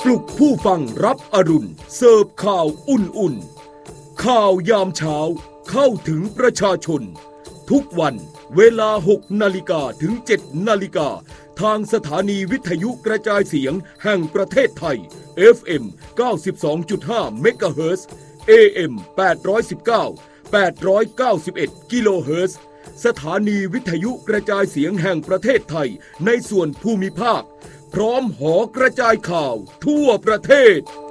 ปลุกผู้ฟังรับอรุณเสิร์ฟข่าวอุ่นๆข่าวยามเช้าเข้าถึงประชาชนทุกวันเวลา 6 นาฬิกาถึง 7 นาฬิกาทางสถานีวิทยุกระจายเสียงแห่งประเทศไทย FM 92.5 เมกะเฮิรตซ์ AM 819 891 กิโลเฮิรตซ์สถานีวิทยุกระจายเสียงแห่งประเทศไทยในส่วนภูมิภาคพร้อมหอกระจายข่าวทั่วประเทศ